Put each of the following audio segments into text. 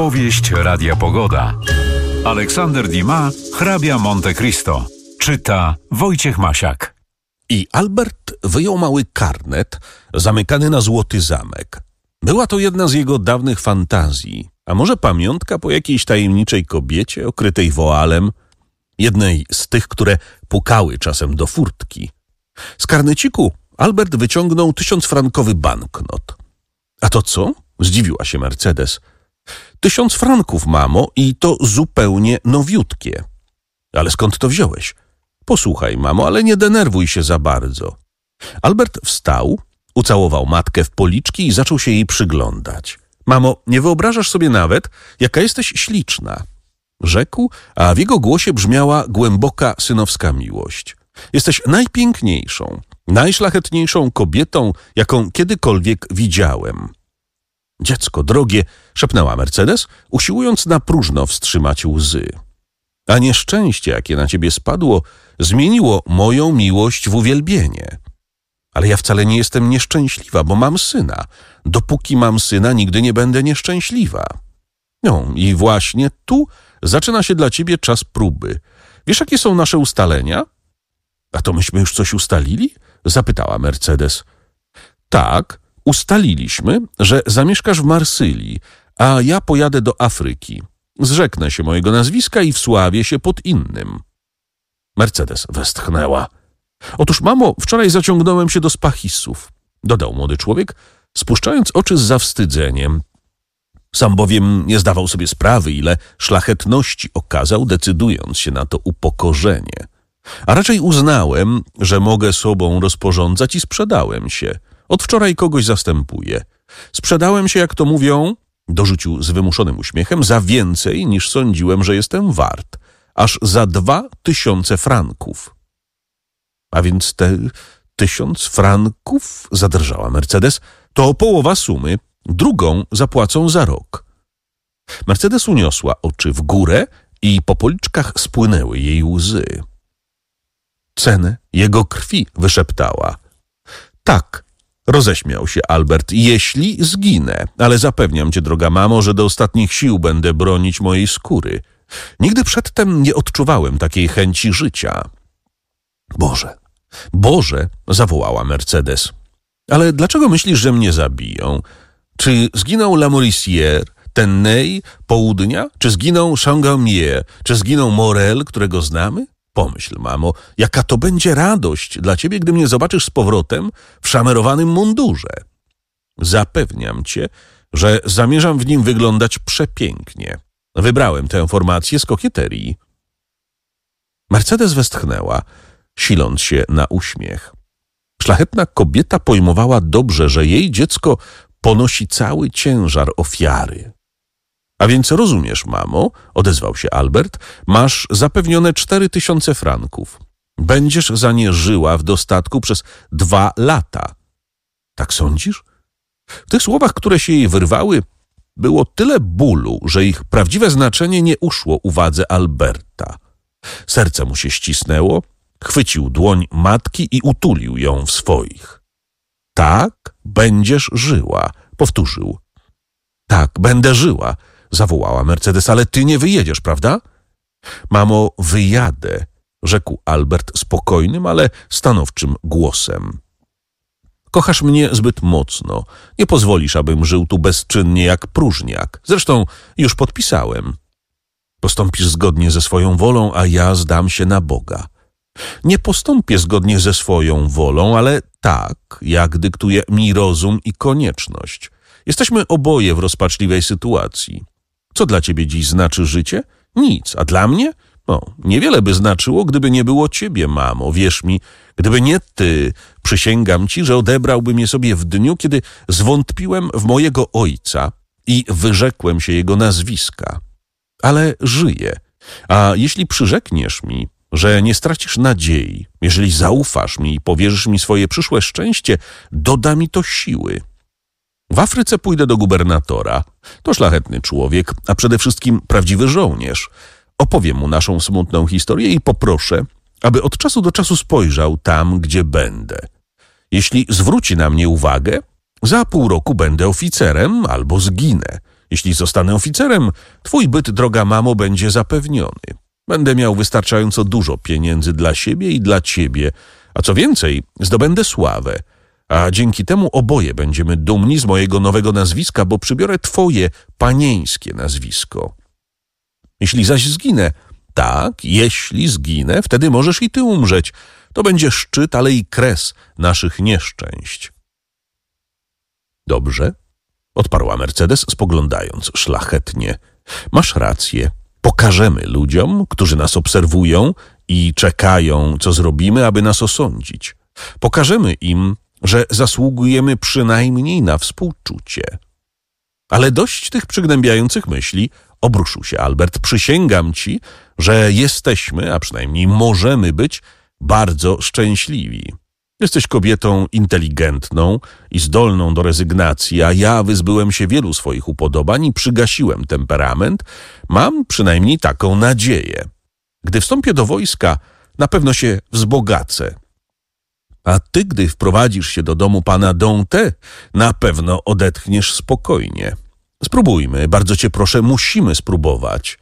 Powieść Radia Pogoda. Aleksander Dumas, hrabia Monte Cristo. Czyta Wojciech Masiak. I Albert wyjął mały karnet zamykany na złoty zamek. Była to jedna z jego dawnych fantazji, a może pamiątka po jakiejś tajemniczej kobiecie okrytej woalem, jednej z tych, które pukały czasem do furtki. Z karneciku Albert wyciągnął 1000-frankowy banknot. A to co? Zdziwiła się Mercedes. 1000 franków, mamo, i to zupełnie nowiutkie. Ale skąd to wziąłeś? Posłuchaj, mamo, ale nie denerwuj się za bardzo. Albert wstał, ucałował matkę w policzki i zaczął się jej przyglądać. Mamo, nie wyobrażasz sobie nawet, jaka jesteś śliczna, rzekł, a w jego głosie brzmiała głęboka synowska miłość. Jesteś najpiękniejszą, najszlachetniejszą kobietą, jaką kiedykolwiek widziałem. Dziecko drogie, szepnęła Mercedes, usiłując na próżno wstrzymać łzy. A nieszczęście, jakie na ciebie spadło, zmieniło moją miłość w uwielbienie. Ale ja wcale nie jestem nieszczęśliwa, bo mam syna. Dopóki mam syna, nigdy nie będę nieszczęśliwa. No i właśnie tu zaczyna się dla ciebie czas próby. Wiesz, jakie są nasze ustalenia? A to myśmy już coś ustalili? Zapytała Mercedes. Tak, ustaliliśmy, że zamieszkasz w Marsylii, a ja pojadę do Afryki. Zrzeknę się mojego nazwiska i wsławię się pod innym. Mercedes westchnęła. Otóż, mamo, wczoraj zaciągnąłem się do Spachisów, dodał młody człowiek, spuszczając oczy z zawstydzeniem. Sam bowiem nie zdawał sobie sprawy, ile szlachetności okazał, decydując się na to upokorzenie. A raczej uznałem, że mogę sobą rozporządzać i sprzedałem się. Od wczoraj kogoś zastępuję. Sprzedałem się, jak to mówią, dorzucił z wymuszonym uśmiechem, za więcej, niż sądziłem, że jestem wart. Aż za 2000 franków. A więc te 1000 franków, zadrżała Mercedes, to połowa sumy, drugą zapłacą za rok. Mercedes uniosła oczy w górę i po policzkach spłynęły jej łzy. Cenę jego krwi, wyszeptała. Tak, roześmiał się Albert, jeśli zginę, ale zapewniam cię, droga mamo, że do ostatnich sił będę bronić mojej skóry. Nigdy przedtem nie odczuwałem takiej chęci życia. Boże, zawołała Mercedes. Ale dlaczego myślisz, że mnie zabiją? Czy zginął Lamoricière, Tenney, Południa? Czy zginął Changamier? Czy zginął Morel, którego znamy? Pomyśl, mamo, jaka to będzie radość dla ciebie, gdy mnie zobaczysz z powrotem w szamerowanym mundurze. Zapewniam cię, że zamierzam w nim wyglądać przepięknie. Wybrałem tę formację z kokieterii. Mercedes westchnęła, siląc się na uśmiech. Szlachetna kobieta pojmowała dobrze, że jej dziecko ponosi cały ciężar ofiary. A więc rozumiesz, mamo, odezwał się Albert, masz zapewnione 4000 franków. Będziesz za nie żyła w dostatku przez 2 lata. Tak sądzisz? W tych słowach, które się jej wyrwały, było tyle bólu, że ich prawdziwe znaczenie nie uszło uwadze Alberta. Serce mu się ścisnęło, chwycił dłoń matki i utulił ją w swoich. Tak, będziesz żyła, powtórzył. Tak, będę żyła, zawołała Mercedes, ale ty nie wyjedziesz, prawda? Mamo, wyjadę, rzekł Albert spokojnym, ale stanowczym głosem. Kochasz mnie zbyt mocno. Nie pozwolisz, abym żył tu bezczynnie jak próżniak. Zresztą już podpisałem. Postąpisz zgodnie ze swoją wolą, a ja zdam się na Boga. Nie postąpię zgodnie ze swoją wolą, ale tak, jak dyktuje mi rozum i konieczność. Jesteśmy oboje w rozpaczliwej sytuacji. Co dla ciebie dziś znaczy życie? Nic. A dla mnie? No, niewiele by znaczyło, gdyby nie było ciebie, mamo. Wierz mi, gdyby nie ty, przysięgam ci, że odebrałbym je sobie w dniu, kiedy zwątpiłem w mojego ojca i wyrzekłem się jego nazwiska. Ale żyję. A jeśli przyrzekniesz mi, że nie stracisz nadziei, jeżeli zaufasz mi i powierzysz mi swoje przyszłe szczęście, doda mi to siły. W Afryce pójdę do gubernatora. To szlachetny człowiek, a przede wszystkim prawdziwy żołnierz. Opowiem mu naszą smutną historię i poproszę, aby od czasu do czasu spojrzał tam, gdzie będę. Jeśli zwróci na mnie uwagę, za pół roku będę oficerem albo zginę. Jeśli zostanę oficerem, twój byt, droga mamo, będzie zapewniony. Będę miał wystarczająco dużo pieniędzy dla siebie i dla ciebie, a co więcej, zdobędę sławę, a dzięki temu oboje będziemy dumni z mojego nowego nazwiska, bo przybiorę twoje panieńskie nazwisko. Jeśli zaś zginę, tak, jeśli zginę, wtedy możesz i ty umrzeć. To będzie szczyt, ale i kres naszych nieszczęść. Dobrze, odparła Mercedes, spoglądając szlachetnie. Masz rację. Pokażemy ludziom, którzy nas obserwują i czekają, co zrobimy, aby nas osądzić. Pokażemy im, że zasługujemy przynajmniej na współczucie. Ale dość tych przygnębiających myśli, obruszył się Albert. Przysięgam ci, że jesteśmy, a przynajmniej możemy być, bardzo szczęśliwi. Jesteś kobietą inteligentną i zdolną do rezygnacji, a ja wyzbyłem się wielu swoich upodobań i przygasiłem temperament. Mam przynajmniej taką nadzieję. Gdy wstąpię do wojska, na pewno się wzbogacę. A ty, gdy wprowadzisz się do domu pana Dante, na pewno odetchniesz spokojnie. Spróbujmy, bardzo cię proszę, musimy spróbować.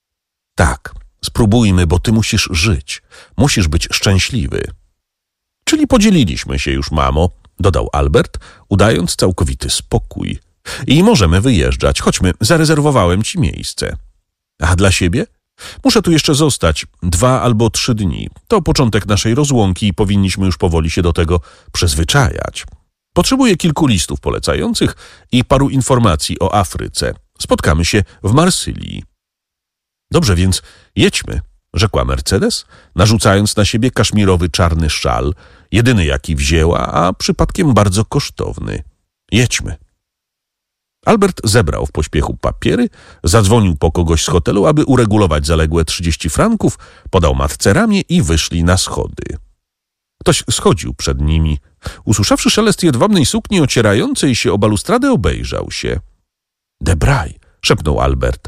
Tak, spróbujmy, bo ty musisz żyć. Musisz być szczęśliwy. Czyli podzieliliśmy się już, mamo, dodał Albert, udając całkowity spokój. I możemy wyjeżdżać. Chodźmy, zarezerwowałem ci miejsce. A dla siebie? Muszę tu jeszcze zostać 2 albo 3 dni. To początek naszej rozłąki i powinniśmy już powoli się do tego przyzwyczajać. Potrzebuję kilku listów polecających i paru informacji o Afryce. Spotkamy się w Marsylii. Dobrze, więc jedźmy, rzekła Mercedes, narzucając na siebie kaszmirowy czarny szal, jedyny jaki wzięła, a przypadkiem bardzo kosztowny. Jedźmy. Albert zebrał w pośpiechu papiery, zadzwonił po kogoś z hotelu, aby uregulować zaległe 30 franków, podał matce ramię i wyszli na schody. Ktoś schodził przed nimi. Usłyszawszy szelest jedwabnej sukni ocierającej się o balustradę, obejrzał się. Debray, szepnął Albert.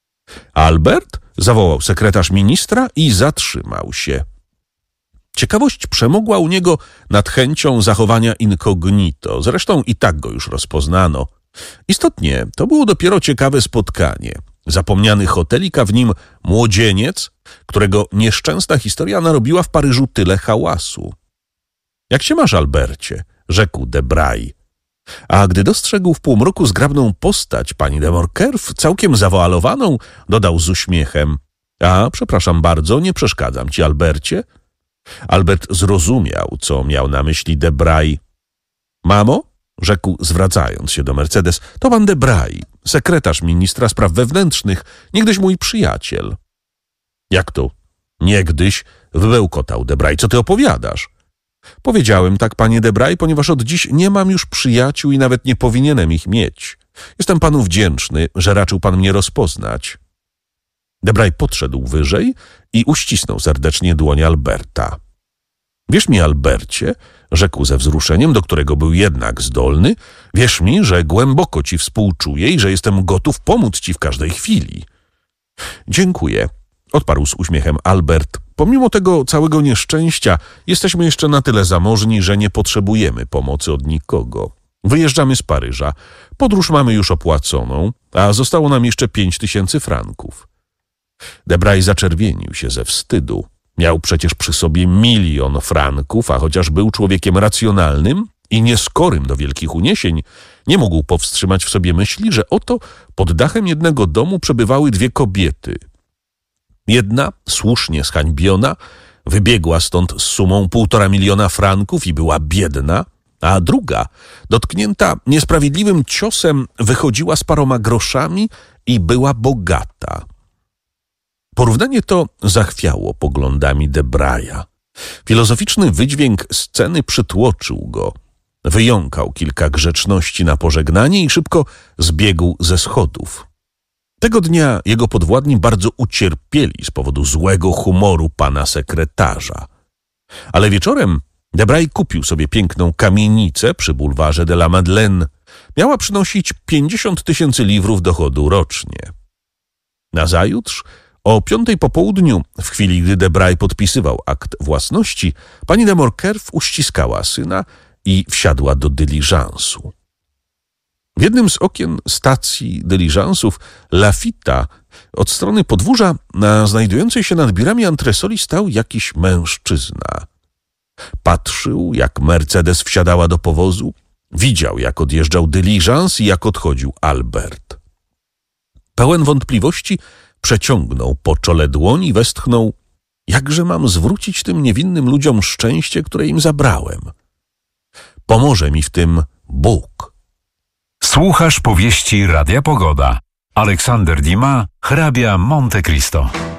Albert? Zawołał sekretarz ministra i zatrzymał się. Ciekawość przemogła u niego nad chęcią zachowania incognito. Zresztą i tak go już rozpoznano. Istotnie, to było dopiero ciekawe spotkanie. Zapomniany hotelik, a w nim młodzieniec, którego nieszczęsna historia narobiła w Paryżu tyle hałasu. Jak się masz, Albercie? Rzekł Debray. A gdy dostrzegł w półmroku zgrabną postać pani de Morcerf, całkiem zawoalowaną, dodał z uśmiechem. A, przepraszam bardzo, nie przeszkadzam ci, Albercie? Albert zrozumiał, co miał na myśli Debray. Mamo? Rzekł, zwracając się do Mercedes. To pan Debray, sekretarz ministra spraw wewnętrznych, niegdyś mój przyjaciel. Jak to? Niegdyś? Wybełkotał Debray. Co ty opowiadasz? Powiedziałem tak, panie Debray, ponieważ od dziś nie mam już przyjaciół i nawet nie powinienem ich mieć. Jestem panu wdzięczny, że raczył pan mnie rozpoznać. Debray podszedł wyżej i uścisnął serdecznie dłoń Alberta. Wierz mi, Albercie, rzekł ze wzruszeniem, do którego był jednak zdolny, wierz mi, że głęboko ci współczuję i że jestem gotów pomóc ci w każdej chwili. Dziękuję, odparł z uśmiechem Albert. Pomimo tego całego nieszczęścia jesteśmy jeszcze na tyle zamożni, że nie potrzebujemy pomocy od nikogo. Wyjeżdżamy z Paryża. Podróż mamy już opłaconą, a zostało nam jeszcze 5000 franków. Debray zaczerwienił się ze wstydu. Miał przecież przy sobie 1 000 000 franków, a chociaż był człowiekiem racjonalnym i nieskorym do wielkich uniesień, nie mógł powstrzymać w sobie myśli, że oto pod dachem jednego domu przebywały 2 kobiety. Jedna, słusznie zhańbiona, wybiegła stąd z sumą 1,5 miliona franków i była biedna, a druga, dotknięta niesprawiedliwym ciosem, wychodziła z paroma groszami i była bogata. Porównanie to zachwiało poglądami Debraya. Filozoficzny wydźwięk sceny przytłoczył go. Wyjąkał kilka grzeczności na pożegnanie i szybko zbiegł ze schodów. Tego dnia jego podwładni bardzo ucierpieli z powodu złego humoru pana sekretarza. Ale wieczorem Debray kupił sobie piękną kamienicę przy bulwarze de la Madeleine. Miała przynosić 50 000 liwrów dochodu rocznie. Nazajutrz, o 5:00 po południu, w chwili gdy Debray podpisywał akt własności, pani de Morcerf uściskała syna i wsiadła do dyliżansu. W jednym z okien stacji dyliżansów Lafita od strony podwórza na znajdującej się nad birami antresoli stał jakiś mężczyzna. Patrzył, jak Mercedes wsiadała do powozu, widział, jak odjeżdżał dyliżans i jak odchodził Albert. Pełen wątpliwości przeciągnął po czole dłoń i westchnął: jakże mam zwrócić tym niewinnym ludziom szczęście, które im zabrałem? Pomoże mi w tym Bóg. Słuchasz powieści Radia Pogoda. Aleksander Dumas, hrabia Monte Cristo.